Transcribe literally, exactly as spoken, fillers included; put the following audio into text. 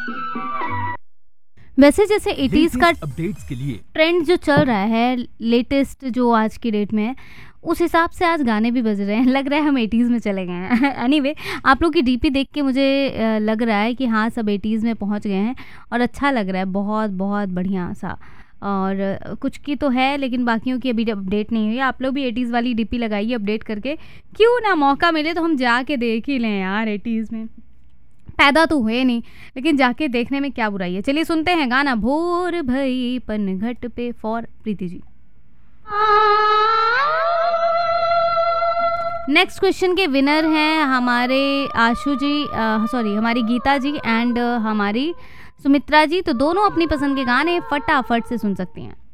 वैसे जैसे एटीज़ का अपडेट्स के लिए ट्रेंड जो चल रहा है, लेटेस्ट जो आज की डेट में है, उस हिसाब से आज गाने भी बज रहे हैं। लग रहा है हम एटीज़ में चले गए हैं। एनीवे, आप लोग की डीपी देख के मुझे अ, लग रहा है कि हाँ, सब एटीज़ में पहुंच गए हैं और अच्छा लग रहा है, बहुत बहुत बढ़िया सा। और अ, कुछ की तो है, लेकिन बाकियों की अभी अपडेट नहीं हुई है। आप लोग भी एटीज़ वाली डीपी लगाइए अपडेट करके। क्यों ना, मौका मिले तो हम जाके देख ही लें यार। एटीज़ में पैदा तो हुए नहीं, लेकिन जाके देखने में क्या बुराई है। चलिए सुनते हैं गाना भोर भई पनघट पे for Preeti ji. Next question के विनर हैं हमारे आशु जी, सॉरी हमारी गीता जी एंड हमारी सुमित्रा जी। तो दोनों अपनी पसंद के गाने फटाफट से सुन सकती हैं।